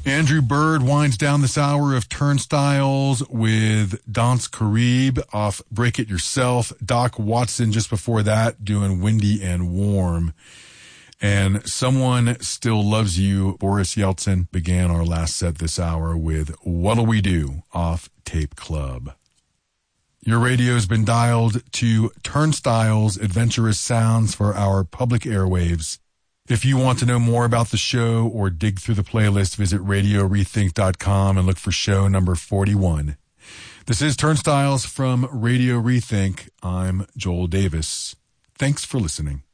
Andrew Bird winds down this hour of Turnstiles with Danse Carib off Break It Yourself. Doc Watson just before that doing Windy and Warm. And Someone Still Loves You, Boris Yeltsin, began our last set this hour with What'll We Do off Tape Club. Your radio's been dialed to Turnstiles Adventurous Sounds for our public airwaves. If you want to know more about the show or dig through the playlist, visit RadioRethink.com and look for show number 41. This is Turnstiles from Radio Rethink. I'm Joel Davis. Thanks for listening.